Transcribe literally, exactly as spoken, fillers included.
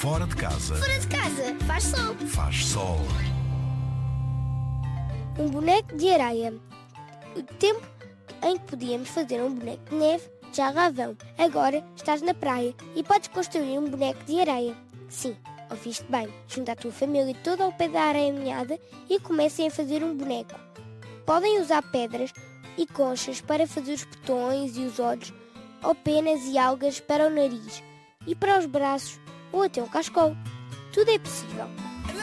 Fora de casa. Fora de casa, faz sol. Faz sol. Um boneco de areia. O tempo em que podíamos fazer um boneco de neve já lá vão. Agora estás na praia e podes construir um boneco de areia. Sim, ouviste bem. Junta a tua família toda ao pé da areia molhada e comecem a fazer um boneco. Podem usar pedras e conchas para fazer os botões e os olhos, ou penas e algas para o nariz e para os braços, ou até um cascol. Tudo é possível.